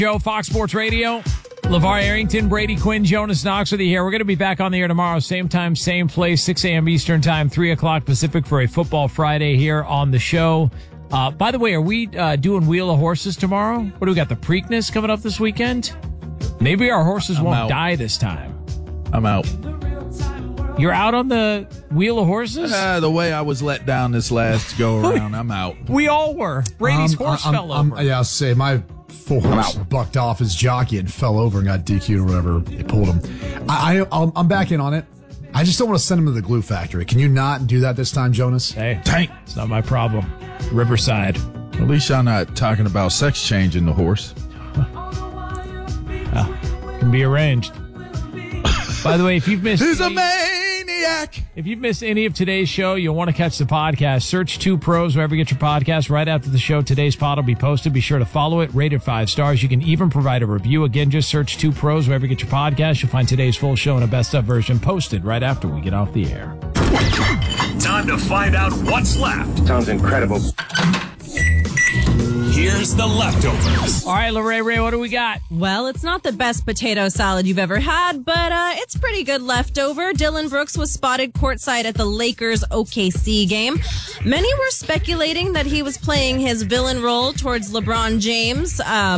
Joe, Fox Sports Radio. LeVar Arrington, Brady Quinn, Jonas Knox with you here. We're going to be back on the air tomorrow, same time, same place, 6 a.m. Eastern time, 3 o'clock Pacific for a Football Friday here on the show. By the way, are we doing Wheel of Horses tomorrow? What do we got, the Preakness coming up this weekend? Maybe our horses won't die this time. I'm out. You're out on the Wheel of Horses? The way I was let down this last go-around, I'm out. We all were. Brady's horse fell over. Yeah, I'll say my full horse bucked off his jockey and fell over and got DQ'd or whatever. They pulled him. I'm back in on it. I just don't want to send him to the glue factory. Can you not do that this time, Jonas? Hey, it's not my problem. Riverside. At least y'all not talking about sex changing the horse. Can be arranged. By the way, if you've missed... He's a maniac! If you've missed any of today's show, you'll want to catch the podcast. Search 2 Pros wherever you get your podcast. Right after the show, today's pod will be posted. Be sure to follow it. Rate it 5 stars. You can even provide a review. Again, just search 2 Pros wherever you get your podcast. You'll find today's full show and a best-of version posted right after we get off the air. Time to find out what's left. Sounds incredible. Here's the leftovers. All right, Lorraine Ray, what do we got? Well, it's not the best potato salad you've ever had, but it's pretty good leftover. Dylan Brooks was spotted courtside at the Lakers OKC game. Many were speculating that he was playing his villain role towards LeBron James.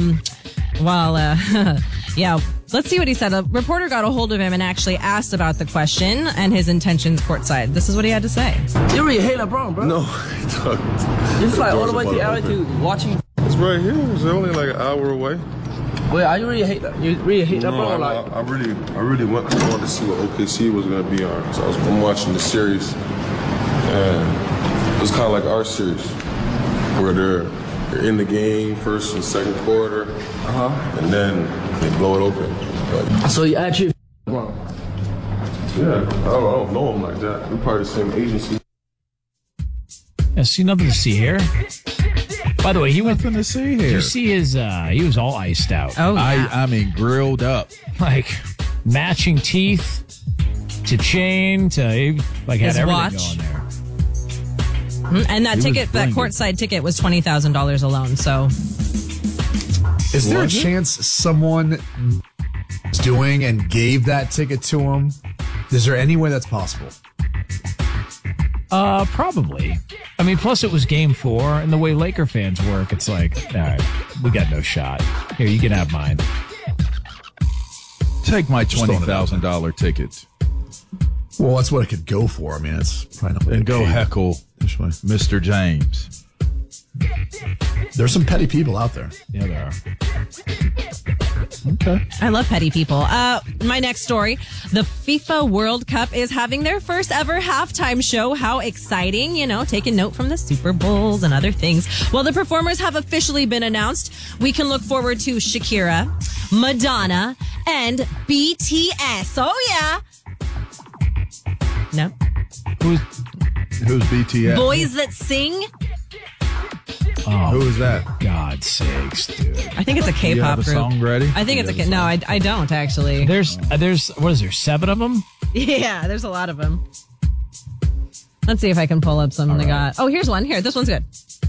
Yeah, let's see what he said. A reporter got a hold of him and actually asked about the question and his intentions courtside. This is what he had to say. You really hate LeBron, bro? No, I don't. You fly all the way to LA to watching. It's right here. It's only like an hour away. Wait, are you really hate that? You really hate LeBron? I really wanted to see what OKC was going to be on. So I'm watching the series, and it's kind of like our series, where they're in the game first and second quarter, and then they blow it open. But, so you actually LeBron? Yeah, I don't know him like that. We're part of the same agency. I see nothing to see here. By the way, he went Nothing to see here. Did you see his? He was all iced out. Oh, yeah. I mean, grilled up. Like matching teeth to chain to like His had everything watch. going there. And that He ticket, was that blinging. courtside ticket was $20,000 alone, so... Is there a Was it? chance someone is doing and gave that ticket to him? Is there any way that's possible? Probably. I mean, plus it was game 4, and the way Laker fans work, it's like, all right, we got no shot. Here, you can have mine. Take my Just throwing it out there. $20,000 ticket Well, that's what it could go for. I mean, it's probably not and go paid heckle this way. Mr. James. There's some petty people out there. Yeah, there are. Okay. I love petty people. My next story, the FIFA World Cup is having their first ever halftime show. How exciting, taking note from the Super Bowls and other things. Well, the performers have officially been announced. We can look forward to Shakira, Madonna, and BTS. Oh, yeah. No. Who's BTS? Boys that sing. Who is that? God's sakes, dude. I think it's a You have K-pop a group. song ready? I think it's a... No, I don't, actually. There's what is there, 7 of them? Yeah, there's a lot of them. Let's see if I can pull up some they got. Oh, here's one. Here, this one's good.